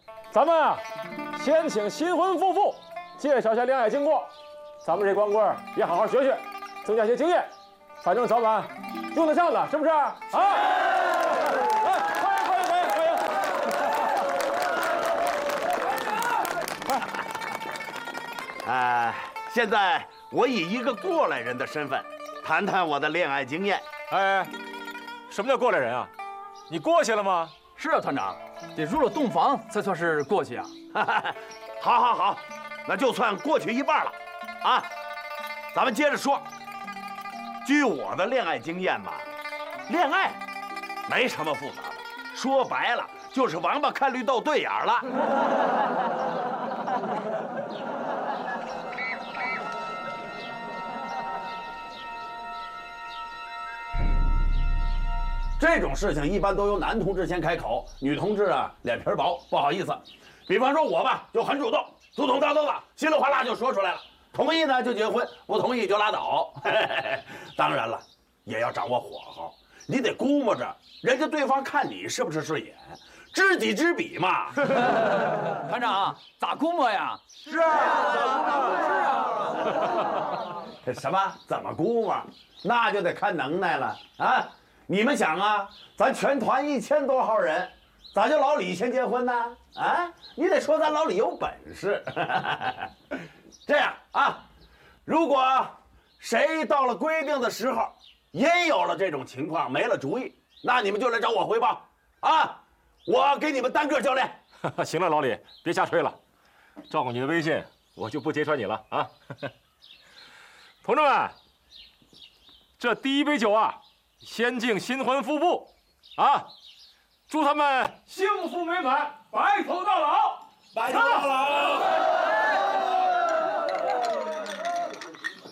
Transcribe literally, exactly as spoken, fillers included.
咱们啊，先请新婚夫妇介绍一下恋爱经过，咱们这光棍也好好学学，增加些经验，反正早晚用得上的，是不是？啊！来，欢迎欢迎欢迎欢迎！ 快！哎，现在我以一个过来人的身份，谈谈我的恋爱经验。 哎，什么叫过来人啊？你过去了吗？ 是啊，团长，得入了洞房才算是过去啊。 好，好，好，那就算过去一半了，啊，咱们接着说。据我的恋爱经验吧，恋爱没什么复杂的，说白了就是王八看绿豆对眼了。这种事情一般都由男同志先开口，女同志啊脸皮薄，不好意思。比方说我吧，就很主动，嘟嘟囔囔的，稀里哗啦就说出来了。同意呢就结婚，不同意就拉倒。当然了，也要掌握火候，你得估摸着人家对方看你是不是顺眼，知己知彼嘛。 团长，咋估摸呀？ 是啊，是啊。什么？怎么估摸？那就得看能耐了啊！你们想啊，咱全团一千多号人，咋就老李先结婚呢？啊，你得说咱老李有本事。这样啊，如果谁到了规定的时候，也有了这种情况，没了主意，那你们就来找我汇报啊，我给你们单个教练。 行了，老李，别瞎吹了，照顾你的微信，我就不揭穿你了啊。同志们，这第一杯酒啊，先敬新婚夫妇啊，祝他们幸福美满，白头到老， 白头到老。